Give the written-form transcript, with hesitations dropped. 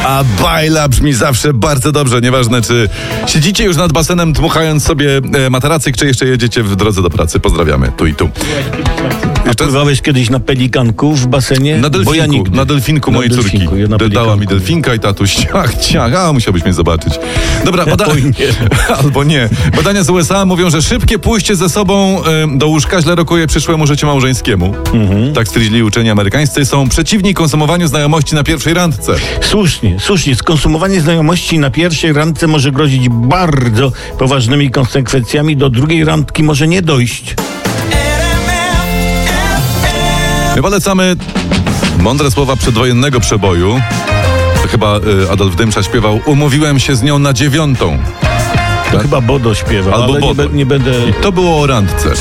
A bajla brzmi zawsze bardzo dobrze, nieważne czy siedzicie już nad basenem dmuchając sobie materacyk, czy jeszcze jedziecie w drodze do pracy. Pozdrawiamy tu i tu. A pływałeś kiedyś na pelikanku w basenie? Na delfinku mojej córki. Dała mi delfinka i tatuś ciach, musiałbyś mnie zobaczyć. Dobra, albo nie. Badania z USA mówią, że szybkie pójście ze sobą do łóżka źle rokuje przyszłemu życiu małżeńskiemu. Tak stwierdzili uczeni amerykańscy. Są przeciwni konsumowaniu znajomości na pierwszej randce. Słusznie. Skonsumowanie znajomości na pierwszej randce może grozić bardzo poważnymi konsekwencjami. Do drugiej randki może nie dojść. My polecamy mądre słowa przedwojennego przeboju. To chyba Adolf Dymsza śpiewał: umówiłem się z nią na 9:00. To chyba Bodo śpiewał, albo ale Bodo. Nie będę... I to było o randce.